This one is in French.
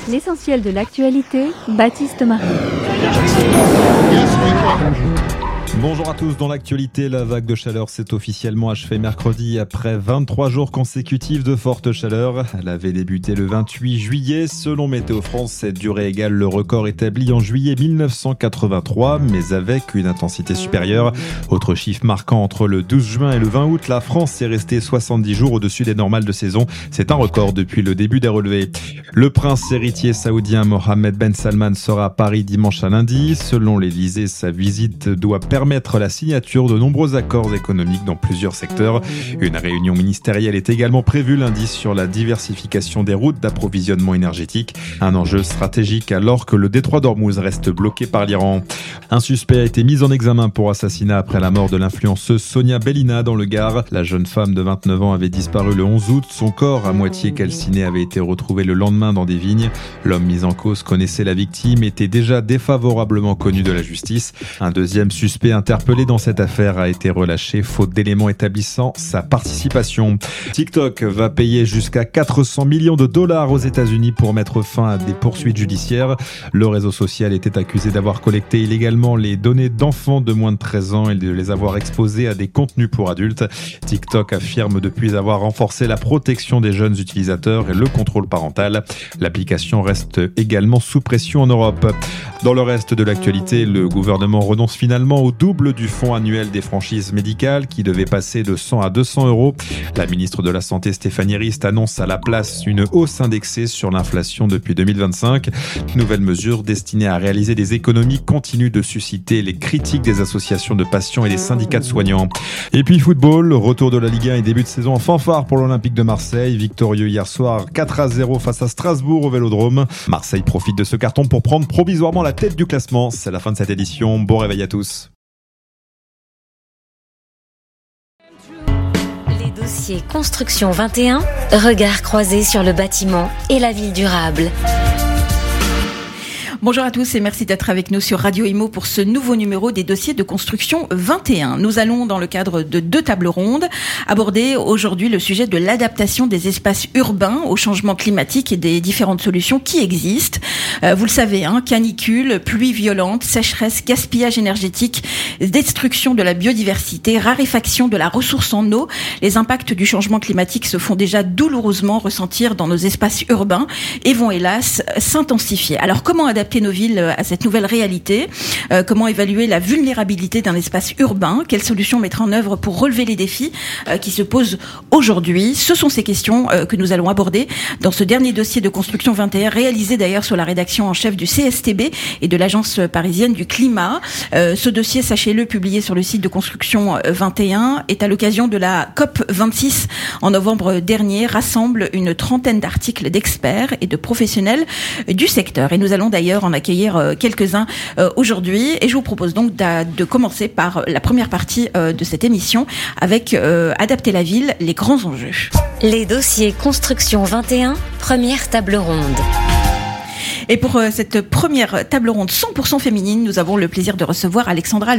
L'essentiel de l'actualité, Baptiste Marie. Bonjour à tous, dans l'actualité, la vague de chaleur s'est officiellement achevée mercredi après 23 jours consécutifs de forte chaleur. Elle avait débuté le 28 juillet. Selon Météo France, cette durée égale le record établi en juillet 1983, mais avec une intensité supérieure. Autre chiffre marquant, entre le 12 juin et le 20 août, la France est restée 70 jours au-dessus des normales de saison. C'est un record depuis le début des relevés. Le prince héritier saoudien Mohammed Ben Salman sera à Paris dimanche à lundi. Selon l'Élysée, sa visite doit permettre la signature de nombreux accords économiques dans plusieurs secteurs. Une réunion ministérielle est également prévue lundi sur la diversification des routes d'approvisionnement énergétique. Un enjeu stratégique alors que le détroit d'Ormuz reste bloqué par l'Iran. Un suspect a été mis en examen pour assassinat après la mort de l'influenceuse Sonia Bellina dans le Gard. La jeune femme de 29 ans avait disparu le 11 août. Son corps, à moitié calciné, avait été retrouvé le lendemain dans des vignes. L'homme mis en cause connaissait la victime, était déjà défavorablement connu de la justice. Un deuxième suspect interpellé dans cette affaire a été relâché faute d'éléments établissant sa participation. TikTok va payer jusqu'à 400 millions de dollars aux États-Unis pour mettre fin à des poursuites judiciaires. Le réseau social était accusé d'avoir collecté illégalement les données d'enfants de moins de 13 ans et de les avoir exposés à des contenus pour adultes. TikTok affirme depuis avoir renforcé la protection des jeunes utilisateurs et le contrôle parental. L'application reste également sous pression en Europe. Dans le reste de l'actualité, le gouvernement renonce finalement au double du fonds annuel des franchises médicales qui devait passer de 100 à 200 euros. La ministre de la Santé Stéphanie Rist annonce à la place une hausse indexée sur l'inflation depuis 2025. Nouvelle mesure destinée à réaliser des économies continue de susciter les critiques des associations de patients et des syndicats de soignants. Et puis football, retour de la Ligue 1 et début de saison en fanfare pour l'Olympique de Marseille. Victorieux hier soir 4-0 face à Strasbourg au Vélodrome. Marseille profite de ce carton pour prendre provisoirement la tête du classement. C'est la fin de cette édition. Bon réveil à tous. Les dossiers Construction 21, regard croisé sur le bâtiment et la ville durable. Bonjour à tous et merci d'être avec nous sur Radio Imo pour ce nouveau numéro des dossiers de construction 21. Nous allons, dans le cadre de 2 tables rondes, aborder aujourd'hui le sujet de l'adaptation des espaces urbains au changement climatique et des différentes solutions qui existent. Vous le savez, canicule, pluie violente, sécheresse, gaspillage énergétique, destruction de la biodiversité, raréfaction de la ressource en eau. Les impacts du changement climatique se font déjà douloureusement ressentir dans nos espaces urbains et vont hélas s'intensifier. Alors comment adapter nos villes à cette nouvelle réalité, comment évaluer la vulnérabilité d'un espace urbain, quelles solutions mettre en œuvre pour relever les défis qui se posent aujourd'hui. Ce sont ces questions que nous allons aborder dans ce dernier dossier de construction 21, réalisé d'ailleurs sur la rédaction en chef du CSTB et de l'Agence parisienne du climat. Ce dossier, sachez-le, publié sur le site de construction 21, est à l'occasion de la COP 26 en novembre dernier, rassemble une trentaine d'articles d'experts et de professionnels du secteur. Et nous allons d'ailleurs en accueillir quelques-uns aujourd'hui. Et je vous propose donc de commencer par la première partie de cette émission avec Adapter la ville, les grands enjeux. Les dossiers Construction 21, première table ronde. Et pour cette première table ronde 100% féminine, nous avons le plaisir de recevoir Alexandra